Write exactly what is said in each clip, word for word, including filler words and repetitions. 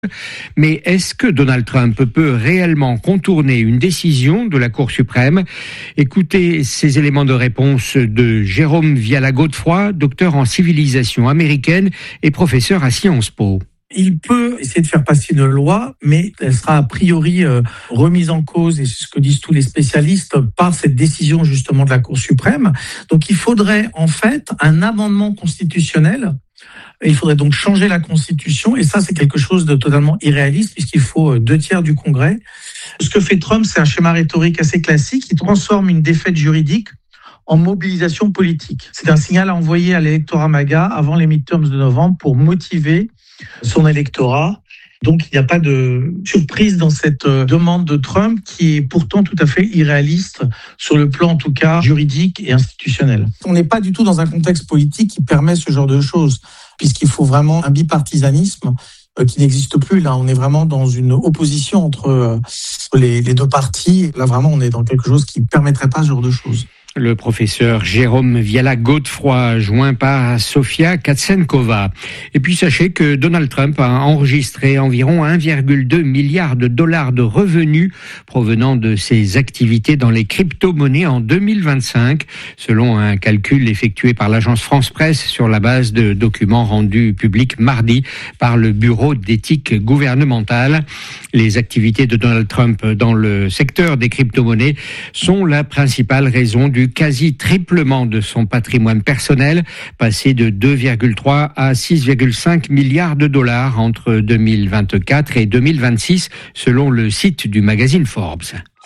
Mais est-ce que Donald Trump peut réellement contourner une décision de la Cour suprême? Écoutez ces éléments de réponse de Jérôme Viala-Godefroy, docteur en civilisation américaine et professeur à Sciences Po. Il peut essayer de faire passer une loi, mais elle sera a priori euh, remise en cause, et c'est ce que disent tous les spécialistes, par cette décision justement de la Cour suprême. Donc il faudrait en fait un amendement constitutionnel. Il faudrait donc changer la Constitution, et ça c'est quelque chose de totalement irréaliste puisqu'il faut deux tiers du Congrès. Ce que fait Trump, c'est un schéma rhétorique assez classique. Il transforme une défaite juridique en mobilisation politique. C'est un signal à envoyer à l'électorat MAGA avant les midterms de novembre pour motiver son électorat. Donc il n'y a pas de surprise dans cette demande de Trump qui est pourtant tout à fait irréaliste sur le plan en tout cas juridique et institutionnel. On n'est pas du tout dans un contexte politique qui permet ce genre de choses, puisqu'il faut vraiment un bipartisanisme qui n'existe plus. Là, on est vraiment dans une opposition entre les, les deux partis. Là, vraiment, on est dans quelque chose qui ne permettrait pas ce genre de choses. Le professeur Jérôme Viala-Godefroy, joint par Sofia Katsenkova. Et puis sachez que Donald Trump a enregistré environ un virgule deux milliard de dollars de revenus provenant de ses activités dans les crypto-monnaies en deux mille vingt-cinq, selon un calcul effectué par l'agence France Presse sur la base de documents rendus publics mardi par le Bureau d'éthique gouvernementale. Les activités de Donald Trump dans le secteur des crypto-monnaies sont la principale raison du quasi-triplement de son patrimoine personnel, passé de deux virgule trois à six virgule cinq milliards de dollars entre deux mille vingt-quatre et deux mille vingt-six, selon le site du magazine Forbes.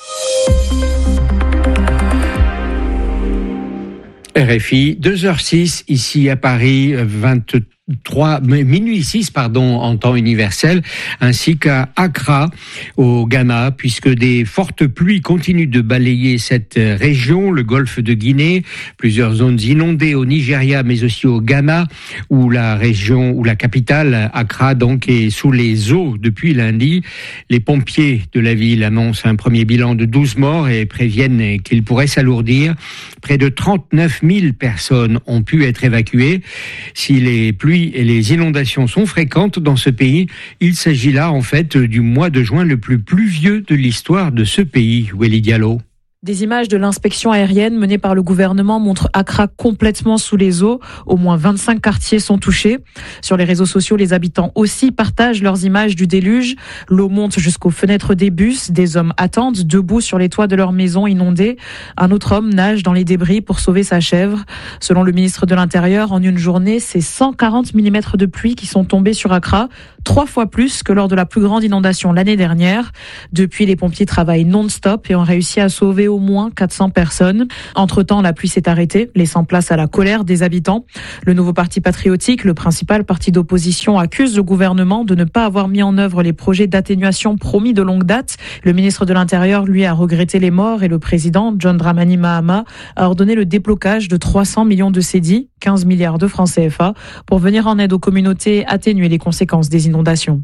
R F I, deux heures six, ici à Paris, vingt-trois, minuit six, pardon, en temps universel, ainsi qu'à Accra, au Ghana, puisque des fortes pluies continuent de balayer cette région, le golfe de Guinée, plusieurs zones inondées au Nigeria, mais aussi au Ghana, où la région, où la capitale, Accra, donc, est sous les eaux depuis lundi. Les pompiers de la ville annoncent un premier bilan de douze morts et préviennent qu'il pourrait s'alourdir. Près de trente-neuf mille personnes ont pu être évacuées. Si les pluies et les inondations sont fréquentes dans ce pays, il s'agit là en fait du mois de juin le plus pluvieux de l'histoire de ce pays. Welly Diallo. Des images de l'inspection aérienne menée par le gouvernement montrent Accra complètement sous les eaux. Au moins vingt-cinq quartiers sont touchés. Sur les réseaux sociaux, les habitants aussi partagent leurs images du déluge. L'eau monte jusqu'aux fenêtres des bus. Des hommes attendent debout sur les toits de leur maison inondée. Un autre homme nage dans les débris pour sauver sa chèvre. Selon le ministre de l'Intérieur, en une journée, c'est cent quarante millimètres de pluie qui sont tombés sur Accra, trois fois plus que lors de la plus grande inondation l'année dernière. Depuis, les pompiers travaillent non-stop et ont réussi à sauver au moins quatre cents personnes. Entre-temps, la pluie s'est arrêtée, laissant place à la colère des habitants. Le nouveau parti patriotique, le principal parti d'opposition, accuse le gouvernement de ne pas avoir mis en œuvre les projets d'atténuation promis de longue date. Le ministre de l'Intérieur, lui, a regretté les morts et le président, John Dramani Mahama, a ordonné le déblocage de trois cents millions de cédis, quinze milliards de francs C F A, pour venir en aide aux communautés et atténuer les conséquences des inondations.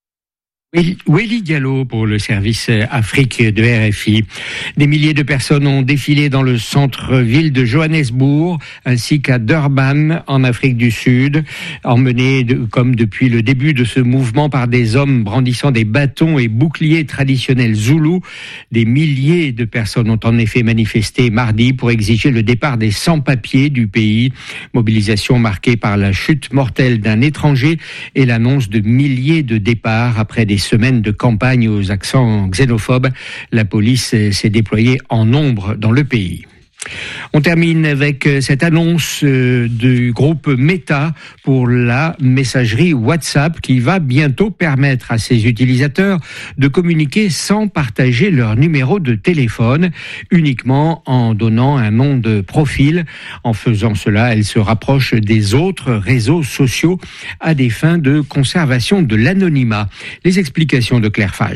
Welly Diallo pour le service Afrique de R F I. Des milliers de personnes ont défilé dans le centre-ville de Johannesburg ainsi qu'à Durban en Afrique du Sud, emmenés de, comme depuis le début de ce mouvement par des hommes brandissant des bâtons et boucliers traditionnels zoulous. Des milliers de personnes ont en effet manifesté mardi pour exiger le départ des sans-papiers du pays. Mobilisation marquée par la chute mortelle d'un étranger et l'annonce de milliers de départs après des semaines de campagne aux accents xénophobes. La police s'est déployée en nombre dans le pays. On termine avec cette annonce du groupe Meta pour la messagerie WhatsApp qui va bientôt permettre à ses utilisateurs de communiquer sans partager leur numéro de téléphone, uniquement en donnant un nom de profil. En faisant cela, elle se rapproche des autres réseaux sociaux à des fins de conservation de l'anonymat. Les explications de Claire Fage.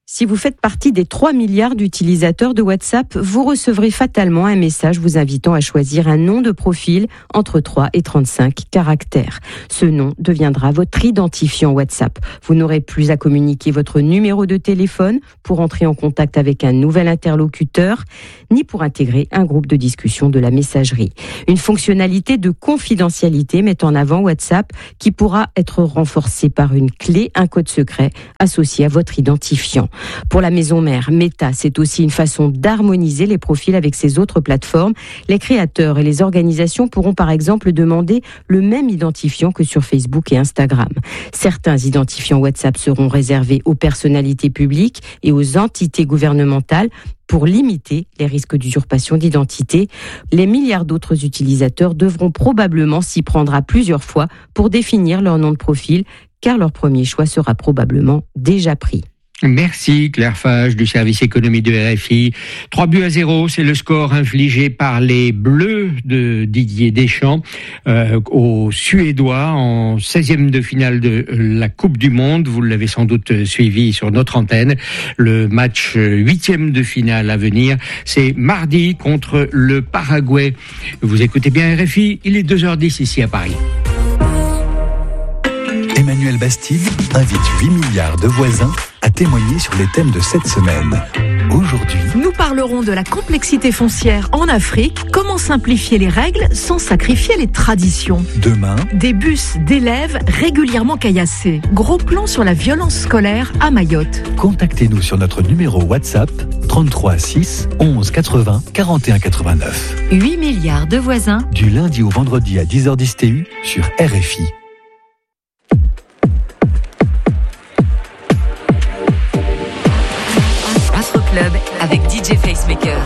Si vous faites partie des trois milliards d'utilisateurs de WhatsApp, vous recevrez fatalement un message vous invitant à choisir un nom de profil entre trois et trente-cinq caractères. Ce nom deviendra votre identifiant WhatsApp. Vous n'aurez plus à communiquer votre numéro de téléphone pour entrer en contact avec un nouvel interlocuteur, ni pour intégrer un groupe de discussion de la messagerie. Une fonctionnalité de confidentialité met en avant WhatsApp qui pourra être renforcée par une clé, un code secret associé à votre identifiant. Pour la maison mère, Meta, c'est aussi une façon d'harmoniser les profils avec ses autres plateformes. Les créateurs et les organisations pourront par exemple demander le même identifiant que sur Facebook et Instagram. Certains identifiants WhatsApp seront réservés aux personnalités publiques et aux entités gouvernementales pour limiter les risques d'usurpation d'identité. Les milliards d'autres utilisateurs devront probablement s'y prendre à plusieurs fois pour définir leur nom de profil, car leur premier choix sera probablement déjà pris. Merci Claire Fage du service économie de R F I. trois buts à zéro, c'est le score infligé par les Bleus de Didier Deschamps euh, aux Suédois en seizième de finale de la Coupe du Monde. Vous l'avez sans doute suivi sur notre antenne. Le match huitième de finale à venir, c'est mardi contre le Paraguay. Vous écoutez bien R F I, il est deux heures dix ici à Paris. Emmanuel Bastide invite huit milliards de voisins à témoigner sur les thèmes de cette semaine. Aujourd'hui, nous parlerons de la complexité foncière en Afrique, comment simplifier les règles sans sacrifier les traditions. Demain, des bus d'élèves régulièrement caillassés. Gros plan sur la violence scolaire à Mayotte. Contactez-nous sur notre numéro WhatsApp trente-trois six onze quatre-vingts quarante et un quatre-vingt-neuf. huit milliards de voisins. Du lundi au vendredi à dix heures dix T U sur R F I. Club avec D J Facemaker.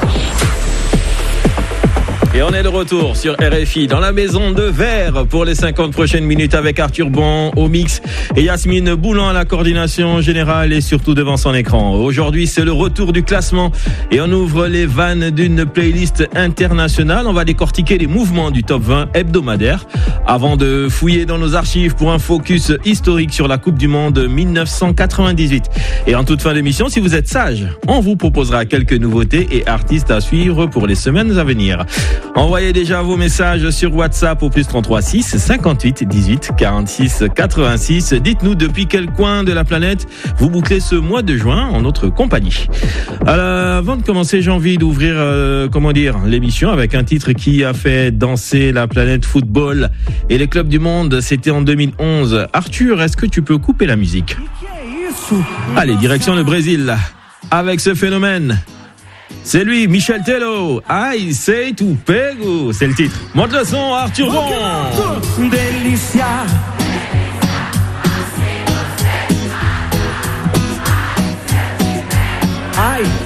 Et on est de retour sur R F I dans la maison de verre pour les cinquante prochaines minutes avec Arthur Bon au mix et Yasmine Boulan à la coordination générale et surtout devant son écran. Aujourd'hui, c'est le retour du classement et on ouvre les vannes d'une playlist internationale. On va décortiquer les mouvements du top vingt hebdomadaire avant de fouiller dans nos archives pour un focus historique sur la Coupe du Monde dix-neuf cent quatre-vingt-dix-huit. Et en toute fin d'émission, si vous êtes sage, on vous proposera quelques nouveautés et artistes à suivre pour les semaines à venir. Envoyez déjà vos messages sur WhatsApp au plus trente-trois six cinquante-huit dix-huit quarante-six quatre-vingt-six. Dites-nous depuis quel coin de la planète vous bouclez ce mois de juin en notre compagnie. Alors, avant de commencer, j'ai envie d'ouvrir, euh, comment dire, l'émission avec un titre qui a fait danser la planète football et les clubs du monde. C'était en deux mille onze. Arthur, est-ce que tu peux couper la musique ? Allez, direction le Brésil avec ce phénomène. C'est lui, Michel Tello. I say to pego. C'est le titre. Monte le son, Arthur Bon. Delícia. Ai.